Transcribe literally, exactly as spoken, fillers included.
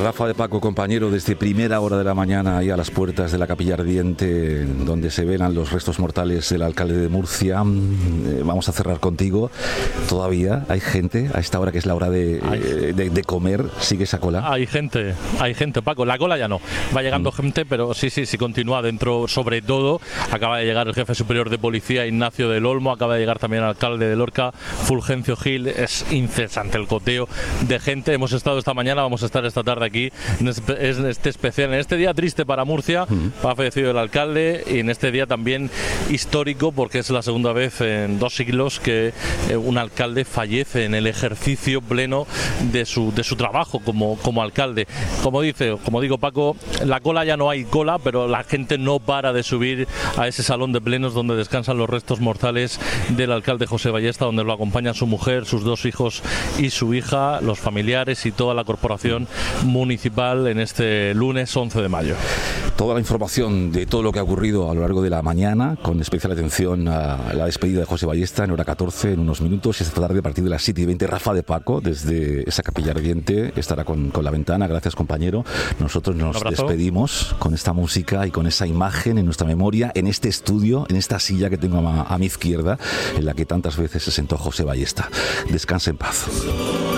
Rafa de Paco, compañero, desde primera hora de la mañana ahí a las puertas de la Capilla Ardiente, donde se velan los restos mortales del alcalde de Murcia. Eh, vamos a cerrar contigo. Todavía hay gente a esta hora, que es la hora de, eh, de, de comer. ¿Sigue esa cola? Hay gente, hay gente, Paco. La cola ya no. Va llegando mm. gente, pero sí, sí, sí continúa dentro. Sobre todo, acaba de llegar el jefe superior de policía, Ignacio del Olmo. Acaba de llegar también el alcalde de Lorca, Fulgencio Gil. Es incesante el coteo de gente. Hemos estado esta mañana, vamos a estar esta tarde aquí en este especial, en este día triste para Murcia. Uh-huh. Ha fallecido el alcalde, y en este día también histórico, porque es la segunda vez en dos siglos que un alcalde fallece en el ejercicio pleno de su de su trabajo como, como alcalde. Como dice, como digo, Paco, la cola ya no hay cola, pero la gente no para de subir a ese salón de plenos donde descansan los restos mortales del alcalde José Ballesta, donde lo acompañan su mujer, sus dos hijos y su hija, los familiares y toda la corporación municipal en este lunes once de mayo. Toda la información de todo lo que ha ocurrido a lo largo de la mañana, con especial atención a la despedida de José Ballesta en hora catorce, en unos minutos, y esta tarde a partir de las siete y veinte, Rafa de Paco, desde esa Capilla Ardiente, estará con, con La Ventana. Gracias, compañero. Nosotros nos despedimos con esta música y con esa imagen en nuestra memoria, en este estudio, en esta silla que tengo a, a mi izquierda, en la que tantas veces se sentó José Ballesta. Descanse en paz.